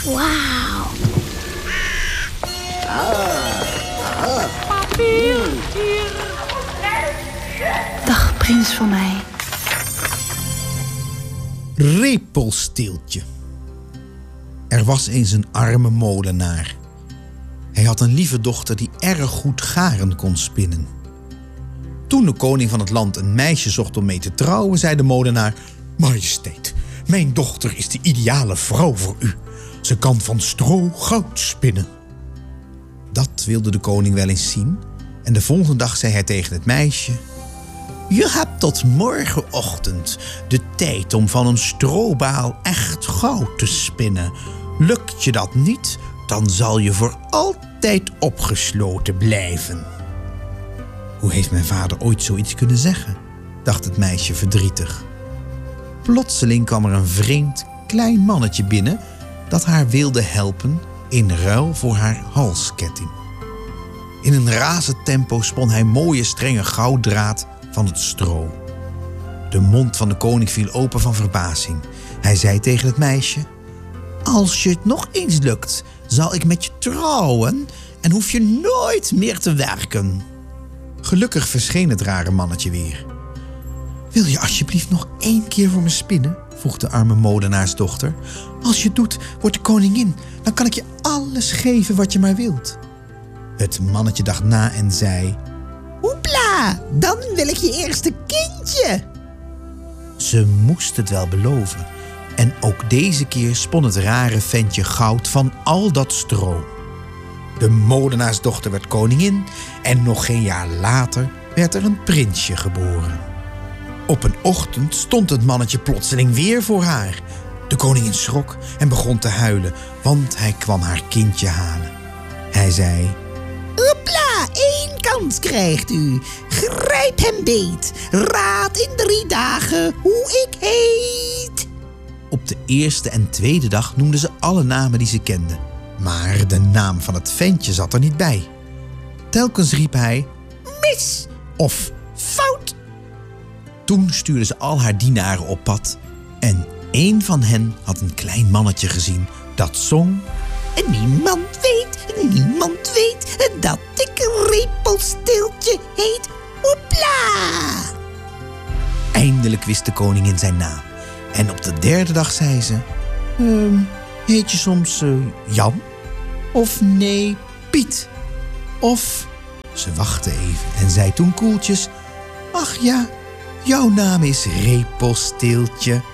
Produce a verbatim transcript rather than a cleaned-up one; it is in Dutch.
Wauw. Dag, prins van mij. Repelsteeltje. Er was eens een arme molenaar. Hij had een lieve dochter die erg goed garen kon spinnen. Toen de koning van het land een meisje zocht om mee te trouwen, zei de molenaar: Majesteit, mijn dochter is de ideale vrouw voor u. Ze kan van stro goud spinnen. Dat wilde de koning wel eens zien. En de volgende dag zei hij tegen het meisje: Je hebt tot morgenochtend de tijd om van een strobaal echt goud te spinnen. Lukt je dat niet, dan zal je voor altijd opgesloten blijven. Hoe heeft mijn vader ooit zoiets kunnen zeggen? Dacht het meisje verdrietig. Plotseling kwam er een vreemd klein mannetje binnen dat haar wilde helpen in ruil voor haar halsketting. In een razend tempo spon hij mooie strenge gouddraad van het stro. De mond van de koning viel open van verbazing. Hij zei tegen het meisje: Als je het nog eens lukt, zal ik met je trouwen en hoef je nooit meer te werken. Gelukkig verscheen het rare mannetje weer. Wil je alsjeblieft nog één keer voor me spinnen? Vroeg de arme molenaarsdochter. Als je het doet, wordt de koningin. Dan kan ik je alles geven wat je maar wilt. Het mannetje dacht na en zei: Hoepla, dan wil ik je eerste kindje. Ze moest het wel beloven. En ook deze keer spon het rare ventje goud van al dat stro. De molenaarsdochter werd koningin en nog geen jaar later werd er een prinsje geboren. Op een ochtend stond het mannetje plotseling weer voor haar. De koningin schrok en begon te huilen, want hij kwam haar kindje halen. Hij zei: Hoepla, één kans krijgt u. Grijp hem beet. Raad in drie dagen hoe ik heet. Op de eerste en tweede dag noemden ze alle namen die ze kenden. Maar de naam van het ventje zat er niet bij. Telkens riep hij: mis of fout. Toen stuurde ze al haar dienaren op pad. En één van hen had een klein mannetje gezien dat zong: En niemand weet, niemand weet dat ik Repelsteeltje heet. Hoepla! Eindelijk wist de koningin zijn naam. En op de derde dag zei ze: ehm, heet je soms uh, Jan? Of nee, Piet? Of... Ze wachtte even en zei toen koeltjes: Ach ja, jouw naam is Repelsteeltje.